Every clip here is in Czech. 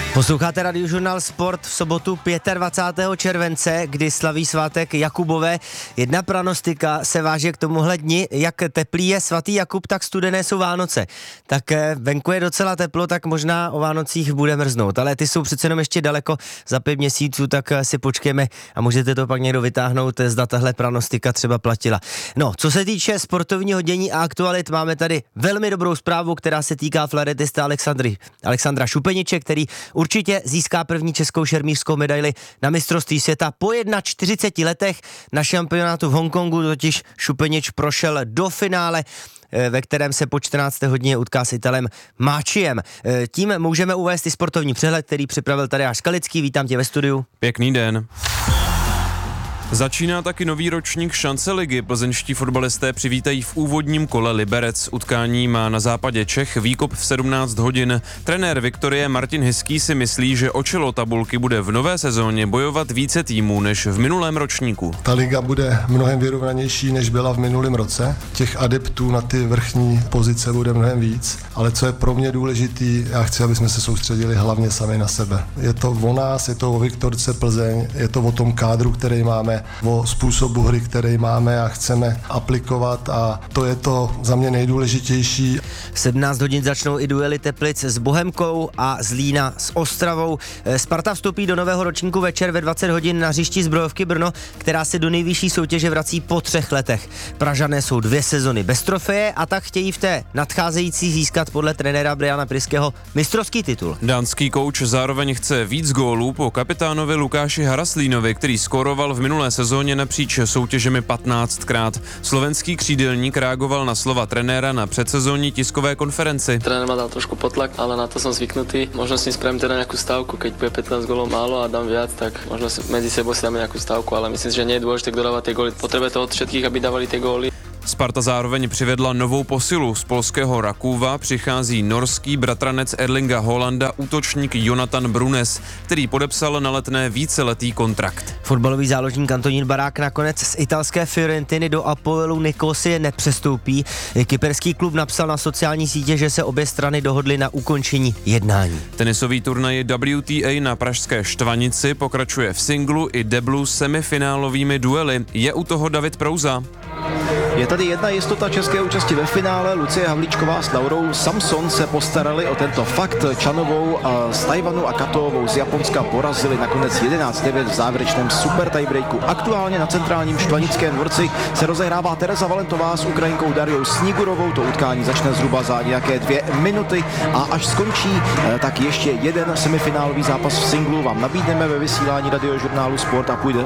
Posloucháte Radiožurnál Sport v sobotu 25. července, kdy slaví svátek Jakubové. Jedna pranostika se váže k tomuhle dni, jak teplý je svatý Jakub, tak studené jsou Vánoce. Tak venku je docela teplo, tak možná o Vánocích bude mrznout, ale ty jsou přece jenom ještě daleko, za 5 měsíců, tak si počkejme a můžete to pak někdo vytáhnout, zda tahle pranostika třeba platila. No, co se týče sportovního dění a aktualit, máme tady velmi dobrou zprávu, která se týká flaretista Alexandra Šupeniče, který určitě získá první českou šermířskou medaili na mistrovství světa po 41 letech. Na šampionátu v Hongkongu totiž Šupenič prošel do finále, ve kterém se po 14. hodině utká s Italem Máčiem. Tím můžeme uvést i sportovní přehled, který připravil Tadeáš Skalický. Vítám tě ve studiu. Pěkný den. Začíná taky nový ročník šance ligy. Plzeňští fotbalisté přivítají v úvodním kole Liberec. Utkání má na západě Čech výkop v 17 hodin. Trenér Viktorie Martin Hiský si myslí, že o čelo tabulky bude v nové sezóně bojovat více týmů než v minulém ročníku. Ta liga bude mnohem vyrovnanější, než byla v minulém roce. Těch adeptů na ty vrchní pozice bude mnohem víc, ale co je pro mě důležitý, já chci, aby jsme se soustředili hlavně sami na sebe. Je to o nás, je to o Viktorce Plzeň, je to o tom kádru, který máme, o způsobu hry, který máme a chceme aplikovat, a to je to za mě nejdůležitější. V 17 hodin začnou i duely Teplic s Bohemkou a Zlína s Ostravou. Sparta vstoupí do nového ročníku večer ve 20 hodin na hřišti Zbrojovky Brno, která se do nejvyšší soutěže vrací po 3 letech. Pražané jsou 2 sezony bez trofeje a tak chtějí v té nadcházející získat podle trenéra Briana Priského mistrovský titul. Dánský kouč zároveň chce víc gólů po kapitánovi Lukáši Haraslínovi, který skóroval v minulé sezóně napříč soutěžemi 15krát. Slovenský křídelník reagoval na slova trenéra na předsezónní tiskové konferenci. Trenér ma dal trošku potlak, ale na to som zvyknutý. Možno si spravím teda nejakú stávku, keď bude 15 gólov málo a dám viac, tak možno medzi sebou si dáme nejakú stávku, ale myslím si, že nie je dôležité, kto dáva tie góly. Potrebuje to od všetkých, aby dávali tie góly. Sparta zároveň přivedla novou posilu. Z polského Rakúva přichází norský bratranec Erlinga Holanda, útočník Jonathan Brunes, který podepsal na Letné víceletý kontrakt. Fotbalový záložník Antonín Barák nakonec z italské Fiorentiny do Apoelu Nicosie nepřestoupí. Kyperský klub napsal na sociální sítě, že se obě strany dohodly na ukončení jednání. Tenisový turnaj WTA na pražské Štvanici pokračuje v singlu i deblu semifinálovými duely. Je u toho David Prouza. Je tady jedna jistota české účasti ve finále. Lucie Havlíčková s Laurou Samson se postarali o tento fakt. Čanovou z Tajvanu a Katovou z Japonska porazili nakonec 11-9 v závěrečném super tiebreaku. Aktuálně na centrálním Štvanickém dvorci se rozehrává Tereza Valentová s Ukrajinkou Dariou Snigurovou. To utkání začne zhruba za nějaké 2 minuty a až skončí, tak ještě jeden semifinálový zápas v singlu vám nabídneme ve vysílání Radiožurnálu Sport a půjde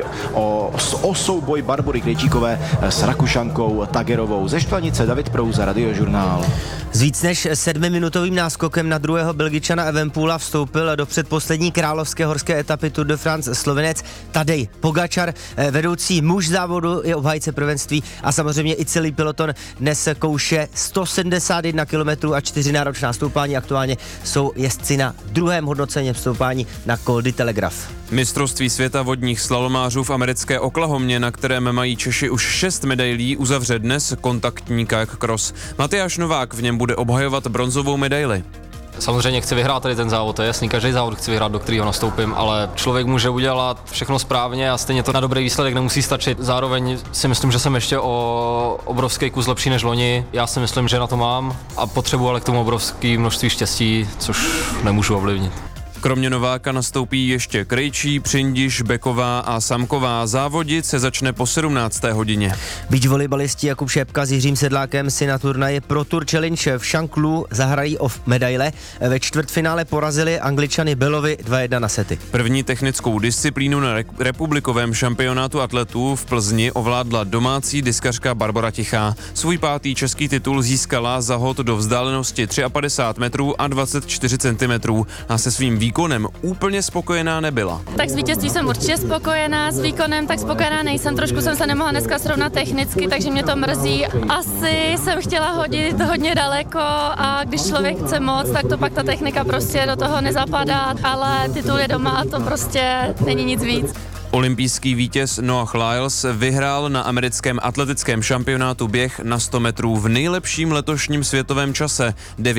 o souboj Barbory Krejčíkové s Rakušankou Tagerovou. Ze Štvanice David Prouza, Radiožurnál. S víc než 7minutovým náskokem na druhého Belgičana Evenepoela vstoupil do předposlední královské horské etapy Tour de France Slovenec Tadej Pogačar. Vedoucí muž závodu je obhájce prvenství a samozřejmě i celý peloton dnes kouše 171 km a 4 náročná stoupání. Aktuálně jsou jezdci na druhém hodnoceném stoupání na Col du Telegraph. Mistrovství světa vodních slalomářů v americké Oklahomě, na kterém mají Češi už 6 medailí, uzavře dnes kontaktní kayak cross. Matyáš Novák v něm bude obhajovat bronzovou medaili. Samozřejmě chci vyhrát tady ten závod, to je jasný, každý závod chci vyhrát, do kterého nastoupím, ale člověk může udělat všechno správně a stejně to na dobrý výsledek nemusí stačit. Zároveň si myslím, že jsem ještě o obrovský kus lepší než loni. Já si myslím, že na to mám a potřebuji ale k tomu obrovské množství štěstí, což nemůžu ovlivnit. Kromě Nováka nastoupí ještě Krejčí, Přindiš, Beková a Samková. Závodit se začne po 17. hodině. Beach volejbalisti Jakub Šépka s Jiřím Sedlákem si na turnaji Pro Tour Challenge v Šanklu zahrají o medaile. Ve čtvrtfinále porazili Angličany Belovi 2-1 na sety. První technickou disciplínu na republikovém šampionátu atletů v Plzni ovládla domácí diskařka Barbora Tichá. Svůj 5. český titul získala za hod do vzdálenosti 53 metrů a 24 cm a se svým výkonem úplně spokojená nebyla. Tak s vítězství jsem určitě spokojená, s výkonem tak spokojená nejsem, trošku jsem se nemohla dneska srovnat technicky, takže mě to mrzí. Asi jsem chtěla hodit hodně daleko a když člověk chce moc, tak to pak ta technika prostě do toho nezapadá, ale titul je doma a to prostě není nic víc. Olympijský vítěz Noah Lyles vyhrál na americkém atletickém šampionátu běh na 100 metrů v nejlepším letošním světovém čase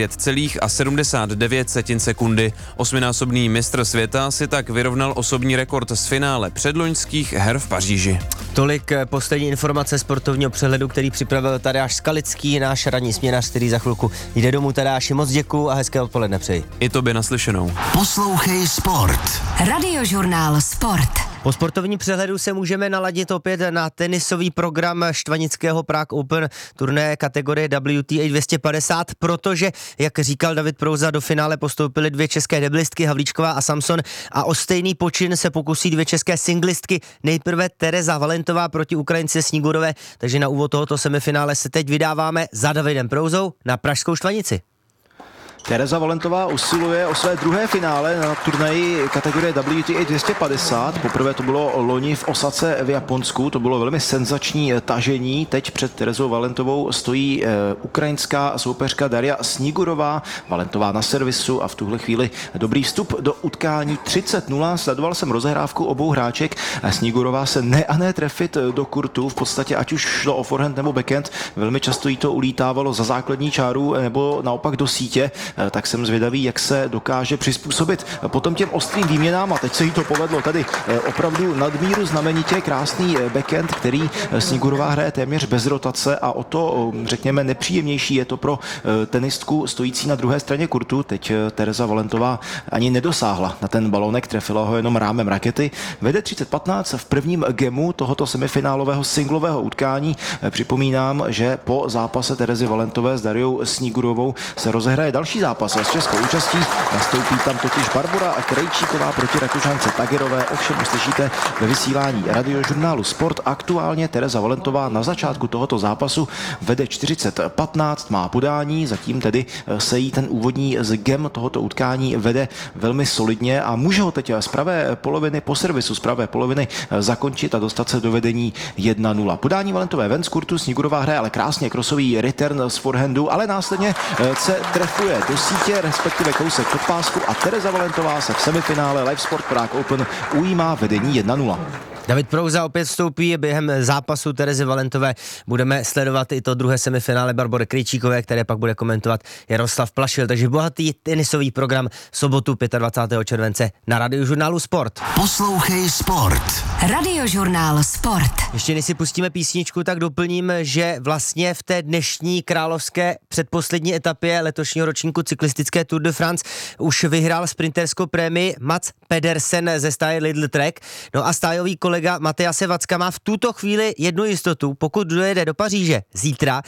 9,79 sekundy. Osminásobný mistr světa si tak vyrovnal osobní rekord z finále předloňských her v Paříži. Tolik poslední informace sportovního přehledu, který připravil Tadeáš Skalický, náš ranní směnař, který za chvilku jde domů. Tadeáši, moc děkuju a hezké odpoledne přeji. I tobě naslyšenou. Poslouchej Sport. Radiožurnál Sport. Po sportovním přehledu se můžeme naladit opět na tenisový program štvanického Prague Open turné kategorie WTA 250, protože, jak říkal David Prouza, do finále postoupily dvě české deblistky, Havlíčková a Samson, a o stejný počin se pokusí dvě české singlistky. Nejprve Tereza Valentová proti Ukrajince Snigurové, takže na úvod tohoto semifinále se teď vydáváme za Davidem Prouzou na pražskou štvanici. Tereza Valentová usiluje o své druhé finále na turnaji kategorie WTA 250. Poprvé to bylo loni v Osace v Japonsku, to bylo velmi senzační tažení. Teď před Terezou Valentovou stojí ukrajinská soupeřka Daria Snigurová. Valentová na servisu a v tuhle chvíli dobrý vstup do utkání 30-0. Sledoval jsem rozehrávku obou hráček. Snigurová se ne trefit do kurtu, v podstatě ať už šlo o forehand nebo backhand, velmi často jí to ulítávalo za základní čáru nebo naopak do sítě. Tak jsem zvědavý, jak se dokáže přizpůsobit potom těm ostrým výměnám, a teď se jí to povedlo. Tady opravdu nadmíru znamenitě krásný backhand, který Snigurová hraje téměř bez rotace, a o to, řekněme, nepříjemnější je to pro tenistku stojící na druhé straně kurtu. Teď Tereza Valentová ani nedosáhla na ten balonek, trefila ho jenom rámem rakety. Vede 30-15 v prvním gemu tohoto semifinálového singlového utkání. Připomínám, že po zápase Terezy Valentové s Dariou Snigurovou se rozehraje další zápas s českou účastí. Nastoupí tam totiž Barbora Krejčíková proti Rakušance Tagerové. Ovšem uslyšíte ve vysílání radiožurnálu Sport. Aktuálně Tereza Valentová na začátku tohoto zápasu vede 40-15, má podání, zatím tedy se jí ten úvodní gem tohoto utkání vede velmi solidně a může ho teď z pravé poloviny po servisu z pravé poloviny zakončit a dostat se do vedení 1-0. Podání Valentové ven z kurtu, Snigurová hraje ale krásně krosový return z forehandu, ale následně se trefuje do sítě, respektive kousek pod pásku, a Tereza Valentová se v semifinále Live Sport Prague Open ujímá vedení 1-0. David Prouza opět vstoupí během zápasu Terezy Valentové. Budeme sledovat i to druhé semifinále Barbory Krejčíkové, které pak bude komentovat Jaroslav Plašil. Takže bohatý tenisový program sobotu 25. července na Radiožurnálu Sport. Poslouchej Sport. Radiožurnál Sport. Ještě než si pustíme písničku, tak doplním, že vlastně v té dnešní královské předposlední etapě letošního ročníku cyklistické Tour de France už vyhrál sprinterskou prémii Mats Pedersen ze stáje Lidl Trek. No a stájový kolega Matyase Vacka má v tuto chvíli jednu jistotu: pokud dojede do Paříže zítra,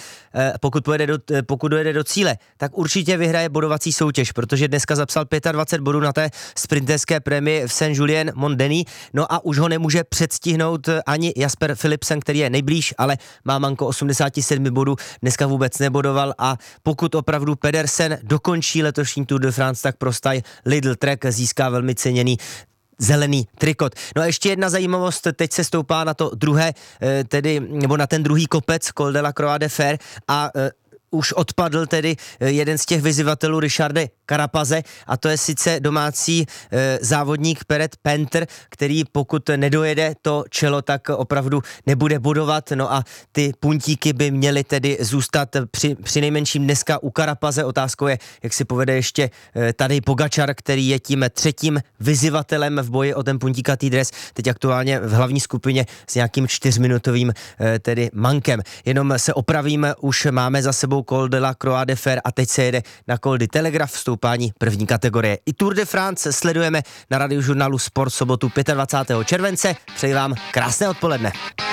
pokud dojede do cíle, tak určitě vyhraje bodovací soutěž, protože dneska zapsal 25 bodů na té sprinterské prémii v Saint-Julien-Mont-Denis. No a už ho nemůže předstihnout ani Jasper Philipsen, který je nejblíž, ale má manko 87 bodů, dneska vůbec nebodoval, a pokud opravdu Pedersen dokončí letošní Tour de France, tak pro stál Lidl Trek získá velmi ceněný zelený trikot. No a ještě jedna zajímavost, teď se stoupá na to druhé, nebo na ten druhý kopec Col de la Croix de Fer, a už odpadl tedy jeden z těch vyzývatelů, Richarde Carapaze, a to je sice domácí závodník Peret Penter, který pokud nedojede to čelo, tak opravdu nebude bodovat. No a ty puntíky by měly tedy zůstat při nejmenším dneska u Carapaze. Otázkou je, jak si povede ještě Tadej Pogačar, který je tím třetím vyzývatelem v boji o ten puntíkatý dres, teď aktuálně v hlavní skupině s nějakým 4minutovým tedy mankem. Jenom se opravíme, už máme za sebou Col de la Croix de Fer a teď se jede na Col de Telegraph, vstoupání první kategorie. I Tour de France sledujeme na Radiožurnálu Sport sobotu 25. července. Přeji vám krásné odpoledne.